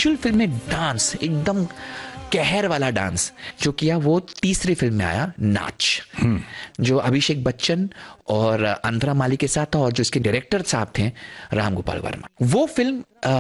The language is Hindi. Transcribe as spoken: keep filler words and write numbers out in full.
एक्चुअल फिल्म में डांस, एकदम कहर वाला डांस जो किया, वो तीसरी फिल्म में आया, नाच, जो अभिषेक बच्चन और अंतरा माली के साथ था, और जो इसके डायरेक्टर साहब थे राम गोपाल वर्मा। वो फिल्म